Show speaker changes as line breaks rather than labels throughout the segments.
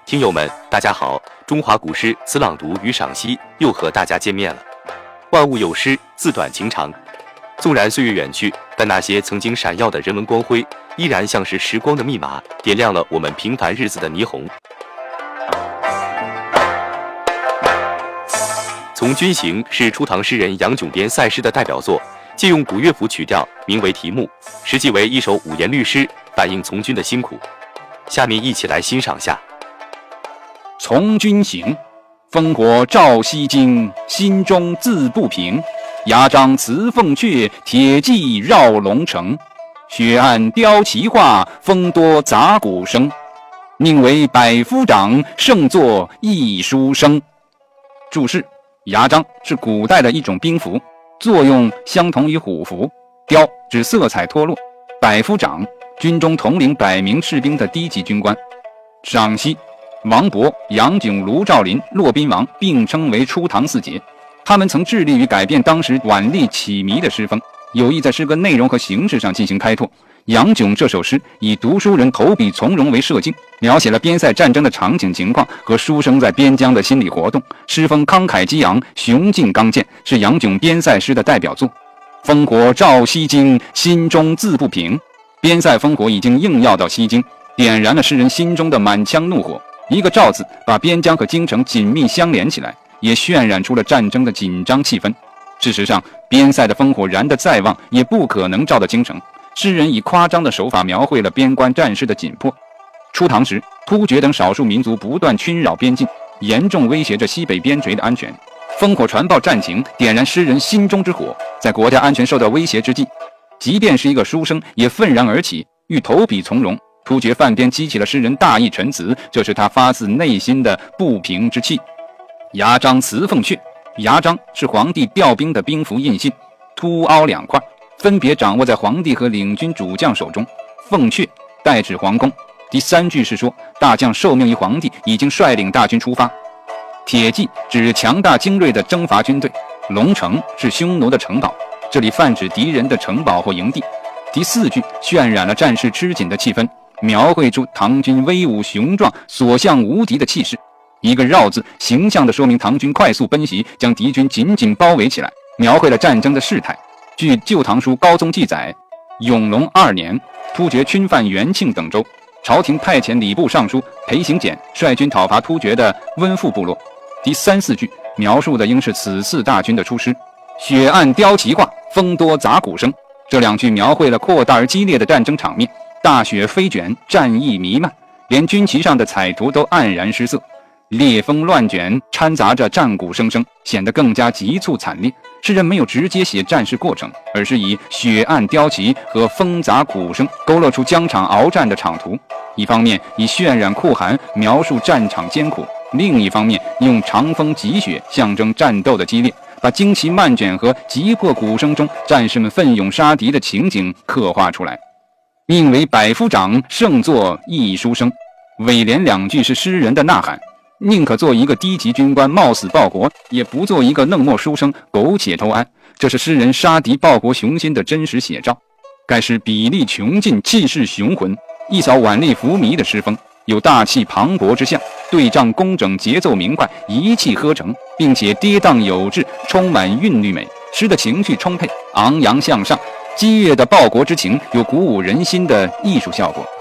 听友们，大家好！中华古诗词朗读与赏析又和大家见面了。万物有诗，自短情长。纵然岁月远去，但那些曾经闪耀的人文光辉，依然像是时光的密码，点亮了我们平凡日子的霓虹。《从军行》是初唐诗人杨炯编塞诗的代表作，借用古乐府曲调，名为题目，实际为一首五言律诗，反映从军的辛苦。下面一起来欣赏下。
从军行，烽火照西京，心中自不平。牙璋辞凤阙，铁骑绕龙城。雪暗雕旗画，风多杂鼓声。宁为百夫长，胜作一书生。注释：牙璋是古代的一种兵符，作用相同于虎符。雕指色彩脱落。百夫长，军中统领100名士兵的低级军官。赏析：王勃、杨炯、卢照邻、骆宾王并称为初唐四杰，他们曾致力于改变当时晚历起靡的诗风，有意在诗歌内容和形式上进行开拓。杨炯这首诗以读书人投笔从戎为设境，描写了边塞战争的场景情况和书生在边疆的心理活动，诗风慷慨激昂，雄劲刚健，是杨炯边塞诗的代表作。烽火照西京，心中自不平。边塞烽火已经映耀到西京，点燃了诗人心中的满腔怒火。一个照字把边疆和京城紧密相连起来，也渲染出了战争的紧张气氛。事实上，边塞的烽火燃得再旺，也不可能照到京城。诗人以夸张的手法描绘了边关战事的紧迫。初唐时，突厥等少数民族不断侵扰边境，严重威胁着西北边陲的安全。烽火传报战情，点燃诗人心中之火。在国家安全受到威胁之际，即便是一个书生也愤然而起，欲投笔从戎。突厥犯边激起了诗人大义陈词，这是他发自内心的不平之气。牙璋辞凤阙，牙璋是皇帝调兵的兵符印信，凸凹2块，分别掌握在皇帝和领军主将手中。凤阙代指皇宫。第3句是说，大将受命于皇帝，已经率领大军出发。铁骑指强大精锐的征伐军队，龙城是匈奴的城堡，这里泛指敌人的城堡或营地。第4句渲染了战事吃紧的气氛，描绘出唐军威武雄壮、所向无敌的气势。一个绕字形象地说明唐军快速奔袭，将敌军紧紧包围起来，描绘了战争的事态。据《旧唐书·高宗》记载，永隆2年，突厥侵犯元庆等州，朝廷派遣礼部尚书裴行俭率军讨伐突厥的温附部落。第3、4句描述的应是此次大军的出师。雪暗雕旗画，风多杂鼓声。这2句描绘了扩大而激烈的战争场面，大雪飞卷，战意弥漫，连军旗上的彩图都黯然失色，烈风乱卷，掺杂着战鼓声声，显得更加急促惨烈。诗人没有直接写战事过程，而是以雪暗雕旗和风杂鼓声勾勒出疆场鏖战的场图。一方面以渲染酷寒描述战场艰苦，另一方面用长风急雪象征战斗的激烈，把旌旗漫卷和急迫鼓声中战士们奋勇杀敌的情景刻画出来。宁为百夫长，胜作一书生。尾联2句是诗人的呐喊，宁可做一个低级军官冒死报国，也不做一个嫩墨书生苟且偷安。这是诗人杀敌报国雄心的真实写照。该诗笔力穷尽，气势雄浑，一扫晚历浮靡的诗风，有大气磅礴之象，对仗工整，节奏明快，一气呵成，并且跌宕有致，充满韵律美。诗的情绪充沛，昂扬向上，激越的报国之情有鼓舞人心的艺术效果。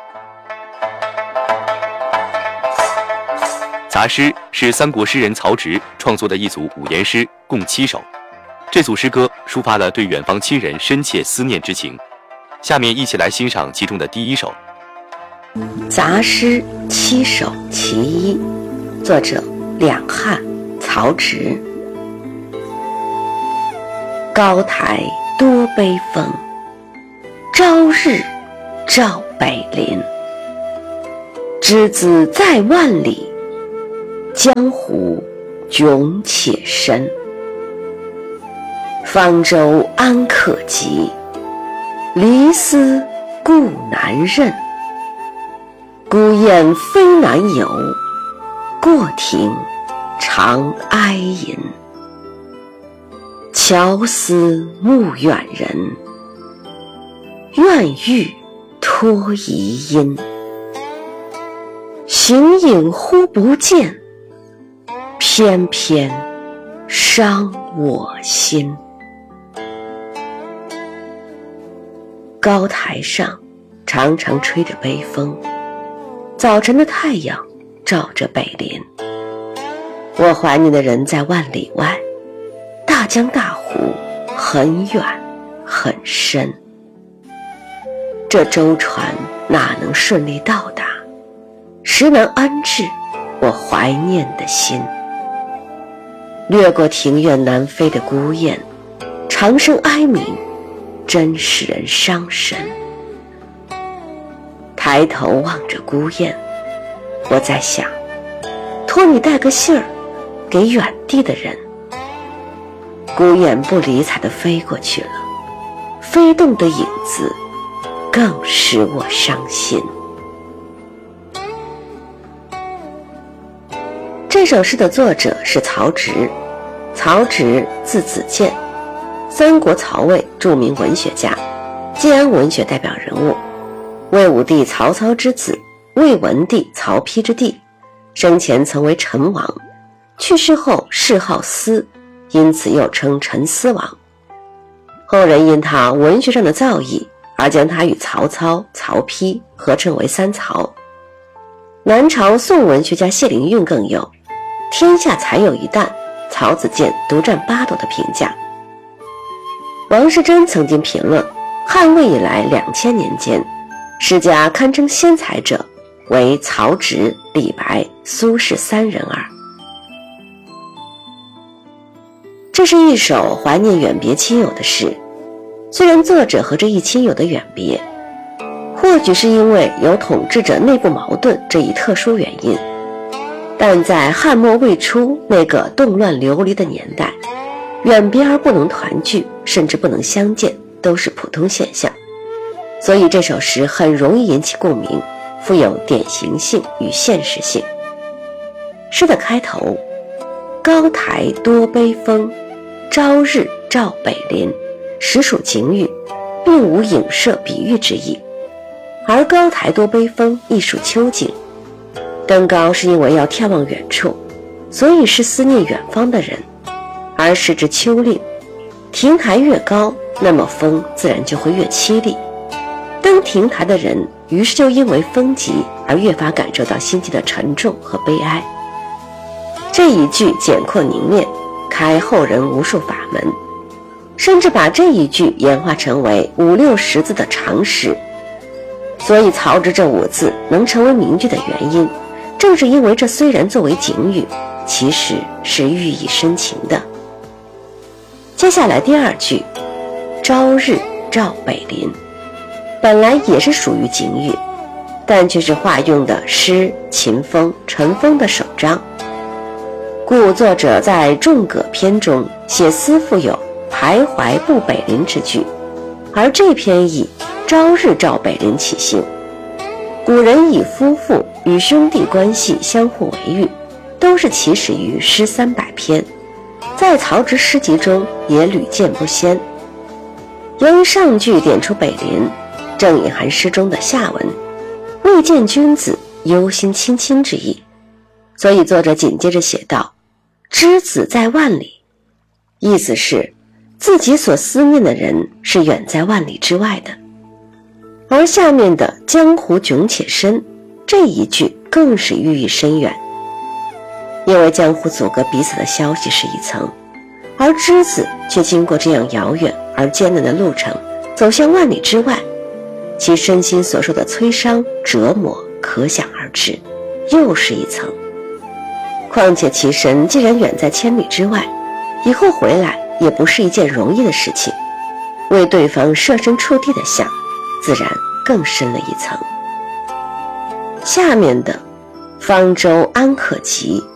杂诗是三国诗人曹植创作的一组5言诗，共7首。这组诗歌抒发了对远方亲人深切思念之情。下面一起来欣赏其中的第1首。
杂诗7首其一，作者两汉，曹植。高台多悲风，朝日照北林。之子在万里，江湖迥且深。方舟安可及，离思故难任。孤雁飞南游，过庭常哀吟。乔思暮远人，愿欲托遗音。 形影忽不见，偏偏伤我心。高台上常常吹着北风，早晨的太阳照着北林。我怀念的人在万里外，大江大湖很远很深。这舟船哪能顺利到达，实难安置我怀念的心。掠过庭院南飞的孤雁，长声哀鸣，真使人伤神。抬头望着孤雁，我在想，托你带个信儿给远地的人。孤雁不理睬地飞过去了，飞动的影子更使我伤心。这首诗的作者是曹植，曹植字子建，三国曹魏著名文学家，晋安文学代表人物，魏武帝曹操之子，魏文帝曹丕之弟，生前曾为陈王，去世后谥号思，因此又称陈思王。后人因他文学上的造诣而将他与曹操、曹丕合称为三曹。南朝宋文学家谢灵运更有天下才有一旦，曹子建独占八斗的评价。王世贞曾经评论，汉魏以来2000年间，诗家堪称先才者为曹植、李白、苏轼三人耳。这是一首怀念远别亲友的诗，虽然作者和这一亲友的远别，或许是因为有统治者内部矛盾这一特殊原因，但在汉末魏初那个动乱流离的年代，远别而不能团聚，甚至不能相见，都是普通现象。所以这首诗很容易引起共鸣，富有典型性与现实性。诗的开头，高台多悲风，朝日照北林，实属景语，并无影射比喻之意。而高台多悲风亦属秋景，登高是因为要眺望远处，所以是思念远方的人，而时值秋令，亭台越高，那么风自然就会越凄厉。登亭台的人于是就因为风急而越发感受到心情的沉重和悲哀。这一句简括凝练，开后人无数法门，甚至把这一句演化成为50-60字的长诗。所以曹植这5字能成为名句的原因，正是因为这虽然作为景语，其实是寓意深情的。接下来第2句，朝日照北林，本来也是属于景语，但却是化用的诗、秦风、陈风的首章。故作者在众葛篇中写思妇有徘徊步北林之句，而这篇以朝日照北林起兴。古人以夫妇与兄弟关系相互为喻，都是起始于诗300篇，在曹植诗集中也屡见不鲜。由于上句点出北林，正隐含诗中的下文未见君子忧心忡忡之意，所以作者紧接着写道，之子在万里，意思是自己所思念的人是远在万里之外的。而下面的江湖迥且深，这一句更是寓意深远，因为江湖阻隔彼此的消息是一层，而之子却经过这样遥远而艰难的路程，走向万里之外，其身心所受的摧伤折磨可想而知，又是一层。况且其神既然远在千里之外，以后回来也不是一件容易的事情，为对方设身处地的想，自然更深了一层。下面的方舟安可及，